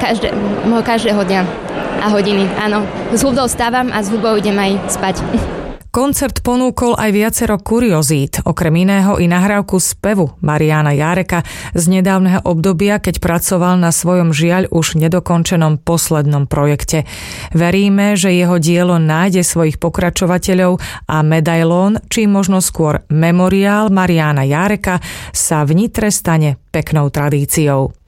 každého dňa a hodiny, áno. S hudbou stávam a s hudbou idem aj spať. Koncert ponúkol aj viacero kuriozít, okrem iného i nahrávku spevu Mariána Járeka z nedávneho obdobia, keď pracoval na svojom žiaľ už nedokončenom poslednom projekte. Veríme, že jeho dielo nájde svojich pokračovateľov a medailón, či možno skôr memoriál Mariána Járeka sa v Nitre stane peknou tradíciou.